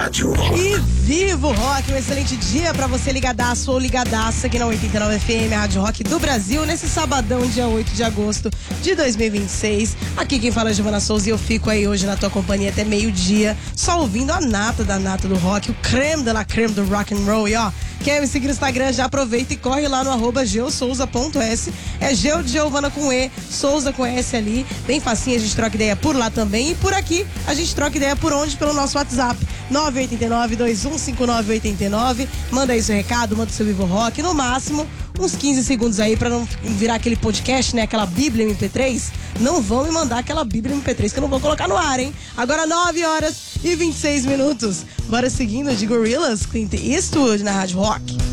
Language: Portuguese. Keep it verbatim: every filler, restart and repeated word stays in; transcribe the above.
Rádio Rock. E viva o rock, um excelente dia pra você ligadaço ou ligadaça aqui na oitenta e nove F M, a Rádio Rock do Brasil, nesse sabadão, dia oito de agosto de dois mil e vinte e seis. Aqui quem fala é Giovana Souza e eu fico aí hoje na tua companhia até meio-dia, só ouvindo a nata da nata do rock, o creme de la creme do rock and roll. E ó, quer me seguir no Instagram, já aproveita e corre lá no arroba geosouza ponto s. É Geo de Giovana com E, Souza com S ali, bem facinho, a gente troca ideia por lá também. E por aqui, a gente troca ideia por onde? Pelo nosso WhatsApp, nove oito nove, dois um cinco nove oito nove. Manda aí seu recado, manda seu Vivo Rock, no máximo uns quinze segundos aí pra não virar aquele podcast, né? Aquela Bíblia M P três. Não vão me mandar aquela Bíblia M P três que eu não vou colocar no ar, hein? Agora nove horas e vinte e seis minutos. Bora seguindo de Gorillaz, Clint Eastwood na Rádio Rock.